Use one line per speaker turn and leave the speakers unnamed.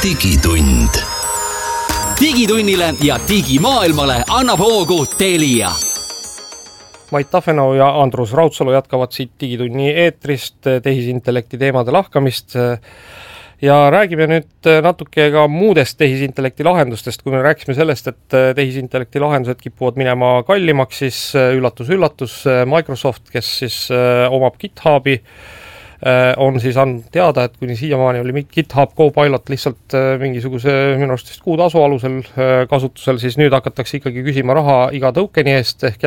digitund. Digitunnile ja digimaailmale annab hoogu Telia.
Mait Tafenau ja Andrus Raudsalu jätkavad siit Digitunni eetrist tehisintellekti teemade lahkamist ja räägime nüüd natuke ka muudest tehisintellekti lahendustest. Kui me rääksime sellest, et tehisintellekti lahendused kipuvad minema kallimaks, siis üllatus, Microsoft, kes siis omab GitHubi, on siis andnud teada, et kuni siiamaani oli GitHub Copilot lihtsalt mingisuguse minu arust kuutasu alusel kasutusel, siis nüüd hakatakse ikkagi küsima raha iga tokeni eest ehk